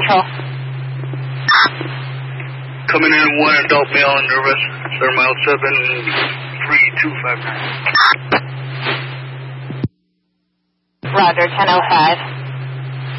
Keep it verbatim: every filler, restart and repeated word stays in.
Central. Coming in, one adult male under arrest. Third mile seven three two five nine. Roger, ten oh five.